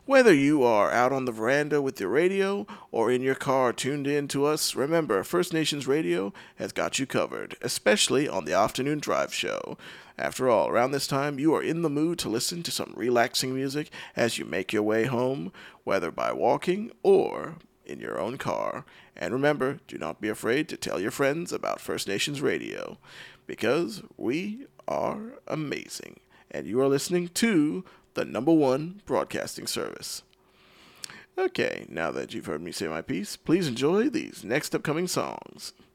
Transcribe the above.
Whether you are out on the veranda with your radio or in your car tuned in to us, remember First Nations Radio has got you covered, especially on the afternoon drive show. After all, around this time, you are in the mood to listen to some relaxing music as you make your way home, whether by walking or in your own car. And remember, do not be afraid to tell your friends about First Nations Radio, because we are amazing. And you are listening to the number one broadcasting service. Okay, now that you've heard me say my piece, please enjoy these next upcoming songs.